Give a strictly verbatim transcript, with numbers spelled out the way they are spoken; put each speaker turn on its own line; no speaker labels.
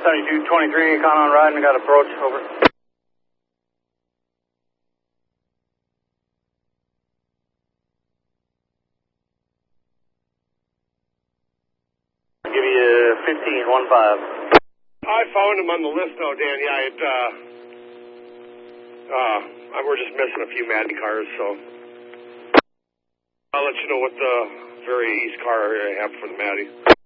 seventy-two twenty-three, con on ride, and got approach, over. I'll give you fifteen, one five.
I found him on the list now, Dan. Yeah, it, uh, uh, we're just missing a few Maddie cars, so I'll let you know what the very east car I have for the Maddie.